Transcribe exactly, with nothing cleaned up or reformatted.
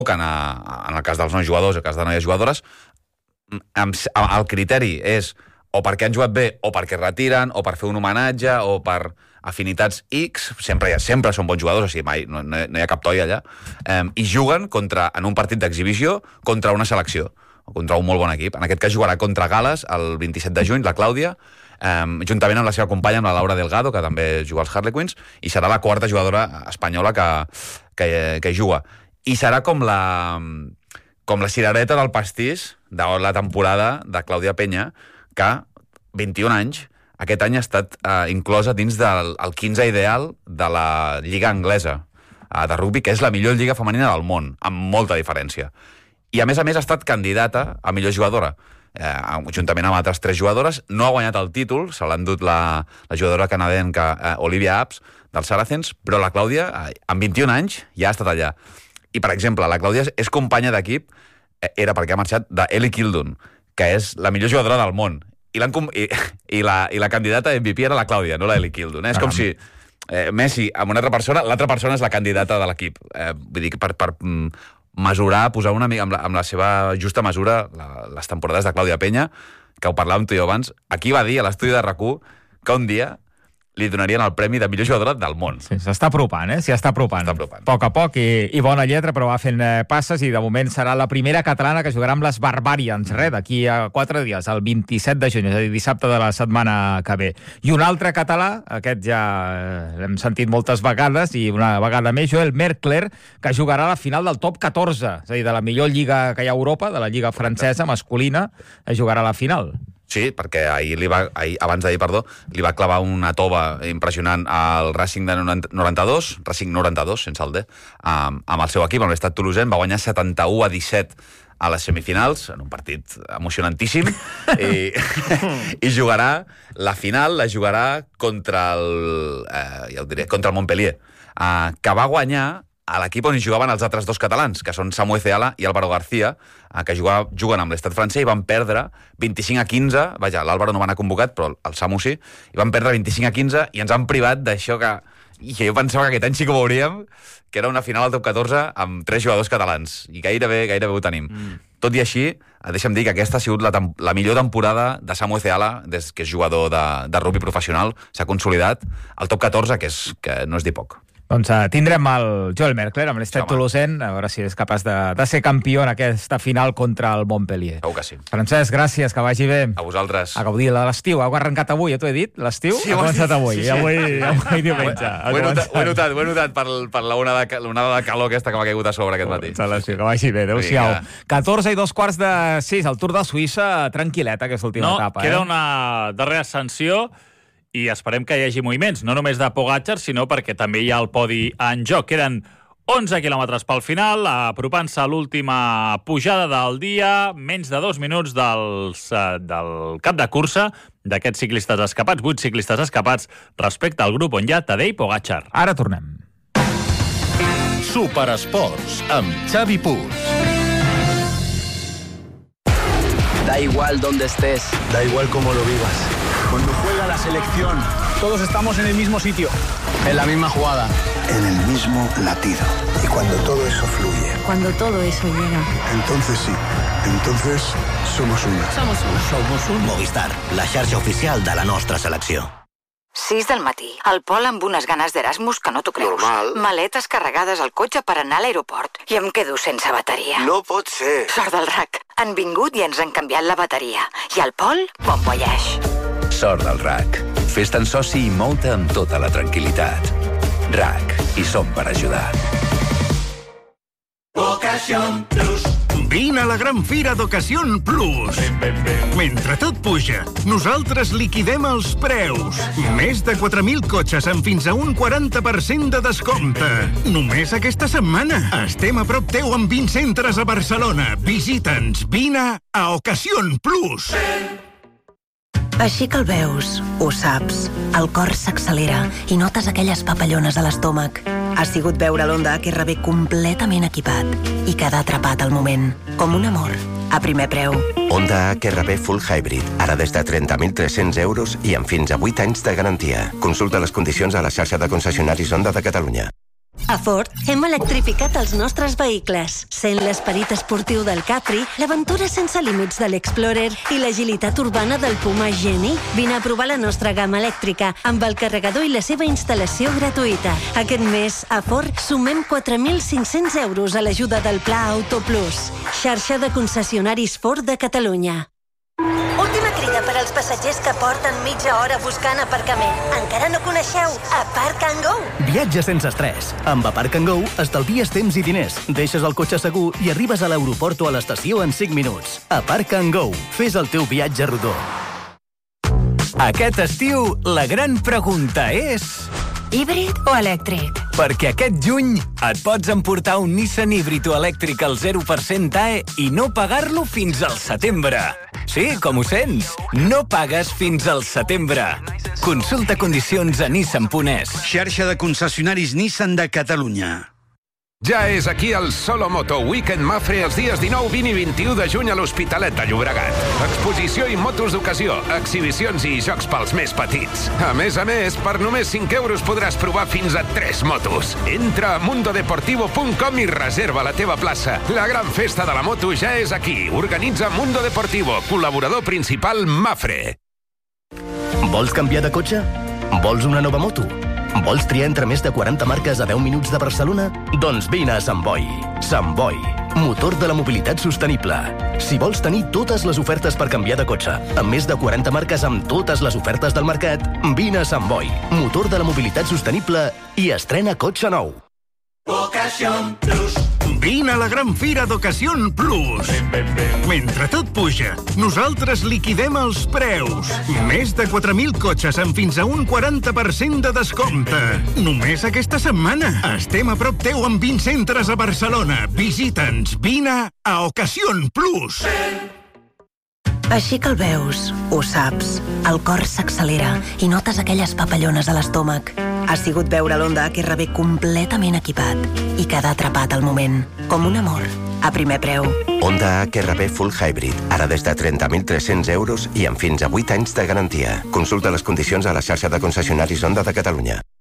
que en, en el cas dels nois jugadors, en el cas de noies jugadores, el criteri és o perquè han jugat bé, o perquè es retiren, o per fer un homenatge, o per afinitats X, sempre, sempre són bons jugadors, o sigui, mai, no, no hi ha cap toi allà, eh, i juguen contra, en un partit d'exhibició contra una selecció, o contra un molt bon equip. En aquest cas jugarà contra Gal·les el vint-i-set de juny, la Clàudia, eh, juntament amb la seva companya, amb la Laura Delgado, que també juga als Harlequins, i serà la quarta jugadora espanyola que, que, que juga. I serà com la, com la cirereta del pastís de la temporada de Clàudia Peña, que vint-i-un anys, aquest any ha estat eh, inclosa dins del el quinze ideal de la Lliga Anglesa eh, de rugby, que és la millor lliga femenina del món, amb molta diferència. I a més a més ha estat candidata a millor jugadora, eh, juntament amb altres tres jugadores. No ha guanyat el títol, se l'ha endut la, la jugadora canadenca eh, Olivia Apps, dels Saracens, però la Clàudia, eh, amb vint-i-un anys, ja ha estat allà. I, per exemple, la Clàudia és companya d'equip, eh, era perquè ha marxat d'Ellie Kildun, que és la millor jugadora del món. I, i, i, la, i la candidata M V P era la Clàudia, no l'Ellie Kildun. Eh? És com si eh, Messi amb una altra persona, l'altra persona és la candidata de l'equip. Eh, vull dir, per, per mm, mesurar, posar una mica amb la, amb la seva justa mesura la, les temporades de Clàudia Peña, que ho parlàvem tu i jo abans. Aquí va dir a l'estudi de RAC u que un dia li donarien el premi de millor jugadora del món. Sí, s'està apropant, eh? S'hi està apropant. Està apropant. A poc a poc, i, i bona lletra, però va fent eh, passes, i de moment serà la primera catalana que jugarà amb les Barbarians, res, d'aquí a quatre dies, el vint-i-set de juny, és a dir, dissabte de la setmana que ve. I un altre català, aquest ja eh, l'hem sentit moltes vegades, i una vegada més, Joel Merkler, que jugarà a la final del top catorze, és a dir, de la millor lliga que hi ha a Europa, de la lliga francesa masculina, jugarà a la final. Sí, perquè ahir li va, ahir, abans d'ahir, perdó, li va clavar una tova impressionant al Racing de noranta-dos, Racing noranta-dos, sense el D, amb, amb el seu equip, amb l'Estat Toulousain, va guanyar setanta-u a disset a les semifinals, en un partit emocionantíssim, i, i jugarà, la final la jugarà contra el, eh, ja ho diré, contra el Montpellier, eh, que va guanyar a l'equip on hi jugaven els altres dos catalans, que són Samu Ezeala i Álvaro García, que jugava, juguen amb l'Estat francès, i van perdre vint-i-cinc a quinze, vaja, l'Álvaro no va anar convocat, però el Samu sí, i van perdre vint-i-cinc a quinze, i ens han privat d'això que, i que jo pensava que aquest any sí que ho veuríem, que era una final al top catorze amb tres jugadors catalans, i gairebé, gairebé ho tenim. Mm. Tot i així, deixa'm dir que aquesta ha sigut la, la millor temporada de Samu Ezeala, des que és jugador de, de rugby professional, s'ha consolidat al top catorze, que, és, que no és dir poc. Doncs uh, tindrem el Joel Merkler amb l'Estat Toulousain, a veure si és capaç de, de ser campió en aquesta final contra el Montpellier. Segur que sí. Francesc, gràcies, que vagi bé. A vosaltres. A gaudir de l'estiu. Ha arrencat avui, ja t'ho he dit? L'estiu sí, ha començat avui. Sí, sí. I avui, avui diumenge. Ho he notat, ho he notat, ho he notat per, per l'onada de, de calor aquesta que m'ha caigut a sobre aquest matí. Oh, sí, que vagi bé, adéu-siau. catorze i dos quarts de sis, el Tour de Suïssa, tranquil·leta, aquesta última no, etapa. No, queda eh? una darrera ascensió, i esperem que hi hagi moviments, no només de Pogačar, sinó perquè també hi ha el podi en joc. Queden onze quilòmetres pel final, apropant-se a l'última pujada del dia, menys de dos minuts dels, uh, del cap de cursa d'aquests ciclistes escapats, vuit ciclistes escapats respecte al grup on hi ha Tadej Pogačar. Ara tornem. Superesports, amb Xavi Puig. Da igual donde estés, da igual cómo lo vivas. Cuando juega la selección, todos estamos en el mismo sitio, en la misma jugada, en el mismo latido. Y cuando todo eso fluye, cuando todo eso llega, entonces sí, entonces somos una. Somos una. Somos un Movistar, la xarxa oficial de la nostra selecció. sis del matí. El Pol amb unes ganes d'Erasmus que no t'ho creus. Normal. Maletes carregades al cotxe per anar a l'aeroport. I em quedo sense bateria. No pot ser. Sort del R A C. Han vingut i ens han canviat la bateria. I el Pol, bon voyage. Sort del R A C. Fes-te'n soci i mou-te amb tota la tranquil·litat. R A C. Hi som per ajudar. Ocasión Plus. Vine a la gran fira d'Ocasión Plus. Ben, ben, ben. Mentre tot puja, nosaltres liquidem els preus. Més de quatre mil cotxes amb fins a un quaranta per cent de descompte. Només aquesta setmana. Estem a prop teu amb vint centres a Barcelona. Visita'ns. Vine a Ocasión Plus. Així que el veus, ho saps, el cor s'accelera i notes aquelles papallones a l'estómac. Ha sigut veure l'Honda H R V completament equipat i quedar atrapat al moment, com un amor, a primer preu. Honda H R V Full Hybrid, ara des de trenta mil tres-cents euros i amb fins a vuit anys de garantia. Consulta les condicions a la xarxa de concessionaris Honda de Catalunya. A Ford hem electrificat els nostres vehicles, sent l'esperit esportiu del Capri, l'aventura sense límits de l'Explorer i l'agilitat urbana del Puma Geni. Vine a provar la nostra gamma elèctrica amb el carregador i la seva instal·lació gratuïta. Aquest mes, a Ford, sumem quatre mil cinc-cents euros a l'ajuda del Pla Auto Plus. Xarxa de concessionaris Ford de Catalunya. Última crida per als passatgers que porten mitja hora buscant aparcament. Encara no coneixeu Aparc and Go? Viatge sense estrès. Amb Aparc and Go estalvies temps i diners, deixes el cotxe segur i arribes a l'aeroport o a l'estació en cinc minuts. Aparc and Go. Fes el teu viatge rodó. Aquest estiu, la gran pregunta és... Híbrid o elèctric? Perquè aquest juny et pots emportar un Nissan híbrid o elèctric al zero per cent A E i no pagar-lo fins al setembre. Sí, com ho sents? No pagues fins al setembre. Consulta condicions a nissan punt es. Xarxa de concessionaris Nissan de Catalunya. Ja és aquí el Solo Moto Weekend Mafre els dies dinou, vint i vint-i-u de juny a l'Hospitalet de Llobregat. Exposició i motos d'ocasió, exhibicions i jocs pels més petits. A més a més, per només cinc euros podràs provar fins a tres motos. Entra a mundo deportivo punt com i reserva la teva plaça. La gran festa de la moto ja és aquí. Organitza Mundo Deportivo, col·laborador principal Mafre. Vols canviar de cotxe? Vols una nova moto? Vols triar entre més de quaranta marques a deu minuts de Barcelona? Doncs vine a Sant Boi. Sant Boi, motor de la mobilitat sostenible. Si vols tenir totes les ofertes per canviar de cotxe, amb més de quaranta marques amb totes les ofertes del mercat, vine a Sant Boi, motor de la mobilitat sostenible i estrena cotxe nou. Ocasión Plus. Vine a la gran fira d'Ocasión Plus. Mentre tot puja, nosaltres liquidem els preus. Més de quatre mil cotxes amb fins a un quaranta per cent de descompte. Només aquesta setmana. Estem a prop teu amb vint centres a Barcelona. Visita'ns. Vine a Ocasión Plus. Així que el veus, ho saps, el cor s'accelera i notes aquelles papallones a l'estómac. Ha sigut veure l'Honda H R V completament equipat i quedar atrapat al moment, com un amor, a primer preu. Honda H R V Full Hybrid, ara des de trenta mil tres-cents euros i amb fins a vuit anys de garantia. Consulta les condicions a la xarxa de concessionaris Honda de Catalunya.